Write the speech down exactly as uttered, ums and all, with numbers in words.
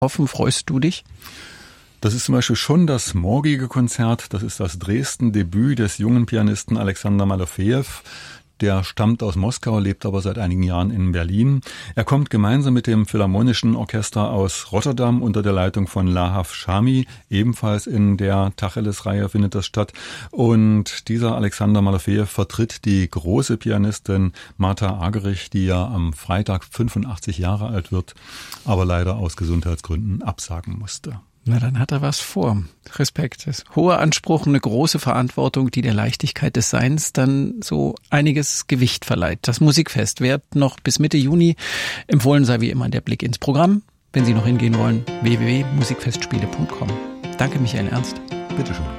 hoffen? Freust du dich? Das ist zum Beispiel schon das morgige Konzert. Das ist das Dresden-Debüt des jungen Pianisten Alexander Malofejew. Der stammt aus Moskau, lebt aber seit einigen Jahren in Berlin. Er kommt gemeinsam mit dem Philharmonischen Orchester aus Rotterdam unter der Leitung von Lahav Shami. Ebenfalls in der Tacheles-Reihe findet das statt. Und dieser Alexander Malofejew vertritt die große Pianistin Martha Argerich, die ja am Freitag fünfundachtzig Jahre alt wird, aber leider aus Gesundheitsgründen absagen musste. Na, dann hat er was vor. Respekt. Das ist hoher Anspruch, eine große Verantwortung, die der Leichtigkeit des Seins dann so einiges Gewicht verleiht. Das Musikfest wird noch bis Mitte Juni. Empfohlen sei wie immer der Blick ins Programm. Wenn Sie noch hingehen wollen, w w w punkt musikfestspiele punkt com. Danke, Michael Ernst. Bitteschön.